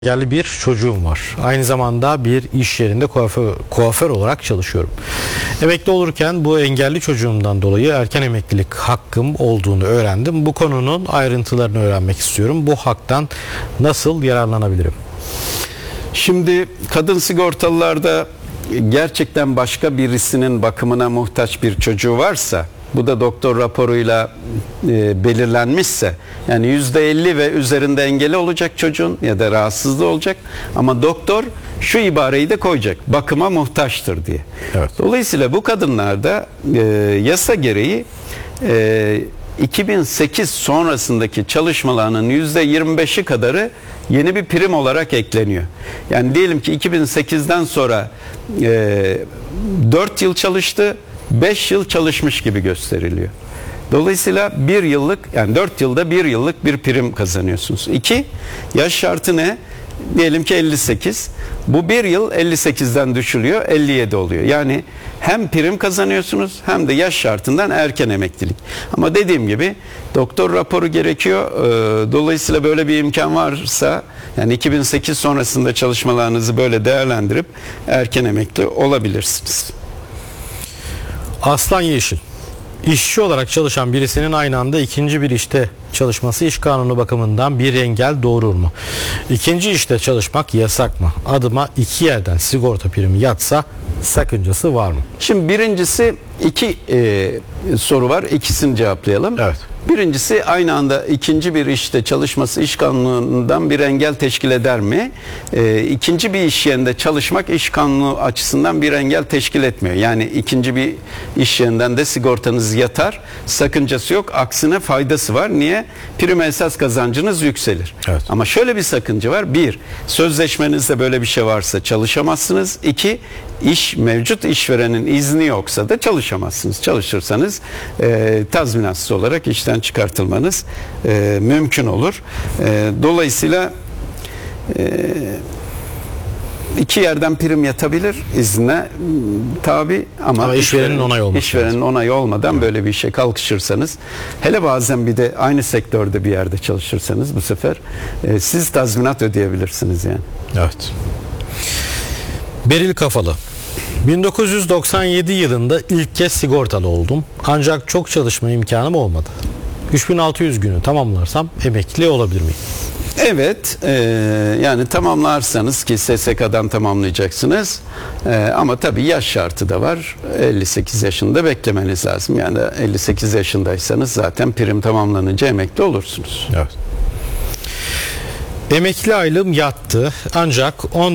Engelli bir çocuğum var. Aynı zamanda bir iş yerinde kuaför olarak çalışıyorum. Emekli olurken bu engelli çocuğumdan dolayı erken emeklilik hakkım olduğunu öğrendim. Bu konunun ayrıntılarını öğrenmek istiyorum. Bu haktan nasıl yararlanabilirim? Şimdi kadın sigortalılarda gerçekten başka birisinin bakımına muhtaç bir çocuğu varsa, bu da doktor raporuyla belirlenmişse, yani %50 ve üzerinde engeli olacak çocuğun ya da rahatsızlığı olacak, ama doktor şu ibareyi de koyacak: bakıma muhtaçtır diye. Evet. Dolayısıyla bu kadınlarda yasa gereği 2008 sonrasındaki çalışmalarının %25'i kadarı yeni bir prim olarak ekleniyor. Yani diyelim ki 2008'den sonra 4 yıl çalıştı, 5 yıl çalışmış gibi gösteriliyor. Dolayısıyla 1 yıllık, yani 4 yılda 1 yıllık bir prim kazanıyorsunuz. 2, yaş şartı ne? Diyelim ki 58. Bu 1 yıl 58'den düşülüyor, 57 oluyor. Yani hem prim kazanıyorsunuz hem de yaş şartından erken emeklilik. Ama dediğim gibi doktor raporu gerekiyor. Dolayısıyla böyle bir imkan varsa, yani 2008 sonrasında çalışmalarınızı böyle değerlendirip erken emekli olabilirsiniz. Aslan Yeşil. İşçi olarak çalışan birisinin aynı anda ikinci bir işte çalışması iş kanunu bakımından bir engel doğurur mu? İkinci işte çalışmak yasak mı? Adıma 2 yerden sigorta primi yatsa sakıncası var mı? Şimdi birincisi, 2 soru var. İkisini cevaplayalım. Evet. Birincisi, aynı anda ikinci bir işte çalışması iş kanunundan bir engel teşkil eder mi? İkinci bir iş yerinde çalışmak iş kanunu açısından bir engel teşkil etmiyor. Yani ikinci bir iş yerinden de sigortanız yatar. Sakıncası yok. Aksine faydası var. Niye? Prim esas kazancınız yükselir. Evet. Ama şöyle bir sakınca var. 1, sözleşmenizde böyle bir şey varsa çalışamazsınız. 2, mevcut işverenin izni yoksa da çalışamazsınız. Çalışırsanız tazminatsız olarak işten çıkartılmanız mümkün olur. Dolayısıyla 2 yerden prim yatabilir, izne tabi, ama işverenin onayı olması işverenin onayı olmadan böyle bir işe kalkışırsanız, hele bazen bir de aynı sektörde bir yerde çalışırsanız, bu sefer siz tazminat ödeyebilirsiniz yani. Evet. Beril Kafalı. 1997 yılında ilk kez sigortalı oldum. Ancak çok çalışma imkanım olmadı. 3600 günü tamamlarsam emekli olabilir miyim? Evet, yani tamamlarsanız, ki SSK'dan tamamlayacaksınız, ama tabii yaş şartı da var. 58 yaşında beklemeniz lazım. Yani 58 yaşındaysanız zaten prim tamamlanınca emekli olursunuz. Evet. Emekli aylığım yattı, ancak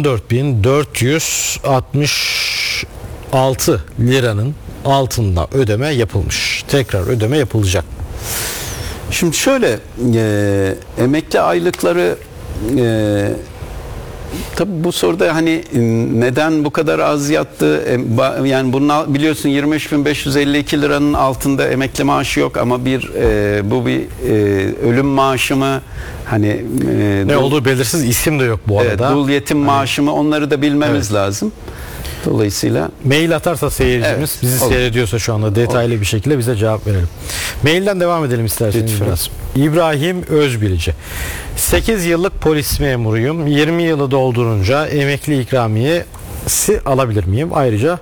14.466 liranın altında ödeme yapılmış. Tekrar ödeme yapılacak. Şimdi şöyle, emekli aylıkları, tabi bu soruda hani neden bu kadar az yattı? Yani bunun, biliyorsun, 23.552 liranın altında emekli maaşı yok, ama bu bir ölüm maaşı mı? Hani ne olduğu belirsiz, isim de yok bu arada. Dul yetim maaşı mı? Onları da bilmemiz lazım. Dolayısıyla mail atarsa seyircimiz, bizi olur, seyrediyorsa şu anda detaylı olur, bir şekilde bize cevap verelim. Mailden devam edelim isterseniz lütfen. Biraz. İbrahim Özbilici. 8 yıllık polis memuruyum. 20 yılı doldurunca emekli ikramiyesi alabilir miyim? Ayrıca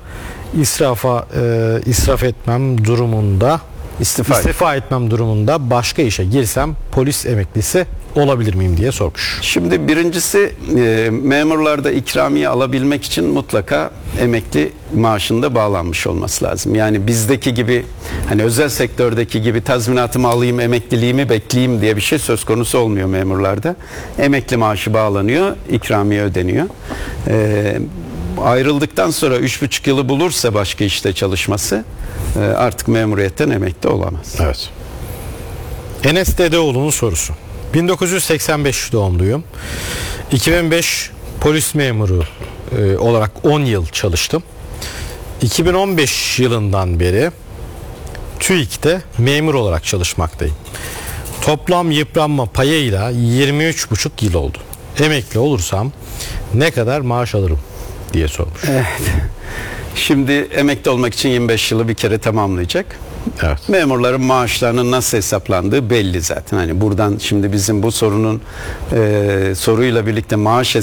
israf etmem durumunda, istifa etmem durumunda başka işe girsem polis emeklisi olabilir miyim diye sormuş. Şimdi birincisi, memurlarda ikramiye alabilmek için mutlaka emekli maaşında bağlanmış olması lazım. Yani bizdeki gibi, hani özel sektördeki gibi tazminatımı alayım, emekliliğimi bekleyeyim diye bir şey söz konusu olmuyor memurlarda. Emekli maaşı bağlanıyor, ikramiye ödeniyor. Ayrıldıktan sonra 3,5 yılı bulursa başka işte çalışması, artık memuriyetten emekli olamaz. Evet. Enes Dedeoğlu'nun sorusu. 1985 doğumluyum. 2005 polis memuru olarak 10 yıl çalıştım. 2015 yılından beri TÜİK'te memur olarak çalışmaktayım. Toplam yıpranma payıyla 23,5 yıl oldu. Emekli olursam ne kadar maaş alırım diye sormuş. Evet. Şimdi emekli olmak için 25 yılı bir kere tamamlayacak. Evet. Memurların maaşlarının nasıl hesaplandığı belli zaten. Hani buradan şimdi bizim bu soruyla birlikte maaş